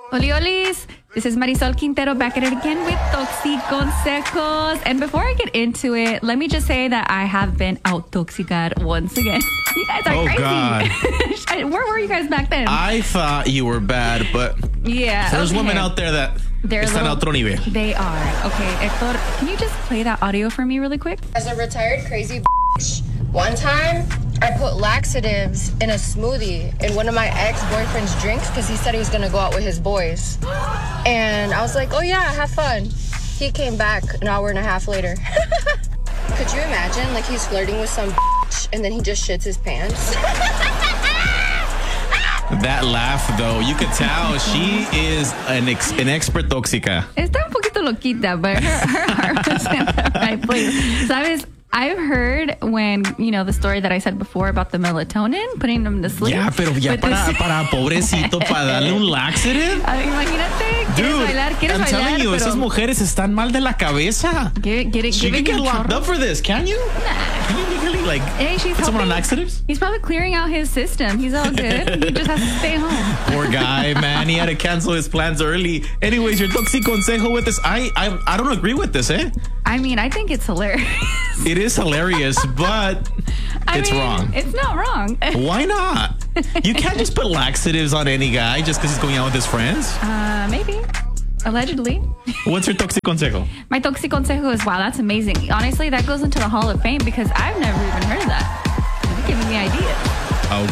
Oli olis, this is Marisol Quintero back at it again with Toxic Consejos. And before I get into it, let me just say that I have been out-toxicad once again. You guys are crazy. God. Where were you guys back then? I thought you were bad, but yeah, there's women out there that están a otro nivel. They are. Okay, Hector, can you just play that audio for me really quick? As a retired crazy bitch, one time I put laxatives in a smoothie in one of my ex-boyfriend's drinks because he said he was going to go out with his boys. And I was like, oh yeah, have fun. He came back an hour and a half later. Could you imagine, like, he's flirting with some bitch and then he just shits his pants? That laugh, though, you could tell she is an expert tóxica. Está un poquito loquita, but her heart was in the right place. ¿Sabes? I've heard when, you know, the story that I said before about the melatonin, putting them to sleep. Ya, pero ya para pobrecito, para darle un laxative. Imagínate, ¿quieres I'm bailar? telling you, pero esas mujeres están mal de la cabeza. She could get locked up for this, can you? Nah. Can you legally, like, Hey, put someone on laxatives? He's probably clearing out his system. He's all good. He just has to stay home. Poor guy, man. He had to cancel his plans early. Anyways, your toxic consejo with this. I don't agree with this, eh? I mean, I think it's hilarious. It is hilarious, but it's wrong. It's not wrong. Why not? You can't just put laxatives on any guy just because he's going out with his friends. Maybe. Allegedly. What's your toxic consejo? My toxic consejo is, wow, that's amazing. Honestly, that goes into the Hall of Fame because I've never even heard of that. You're giving me ideas.